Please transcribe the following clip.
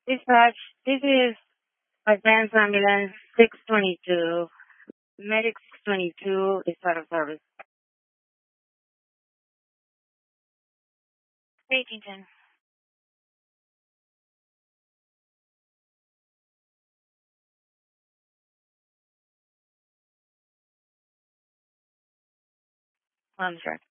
Dispatch, this is Advanced Ambulance 622. Medic 622 is out of service. Pagington. I'm sure.